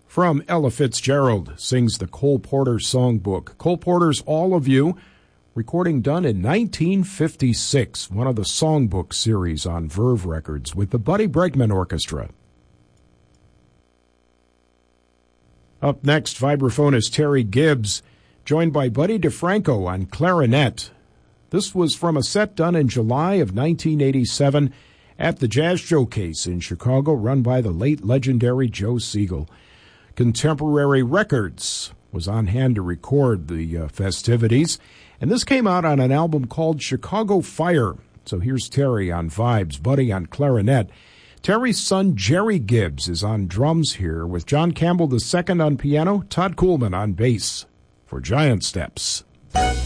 From Ella Fitzgerald, sings the Cole Porter Songbook. Cole Porter's All of You, recording done in 1956, one of the songbook series on Verve Records with the Buddy Bregman Orchestra. Up next, vibraphonist Terry Gibbs, joined by Buddy DeFranco on clarinet. This was from a set done in July of 1987 at the Jazz Showcase in Chicago, run by the late legendary Joe Siegel. Contemporary Records was on hand to record the festivities, and this came out on an album called Chicago Fire. So here's Terry on vibes, Buddy on clarinet. Terry's son Jerry Gibbs is on drums here, with John Campbell II on piano, Todd Kuhlman on bass for Giant Steps.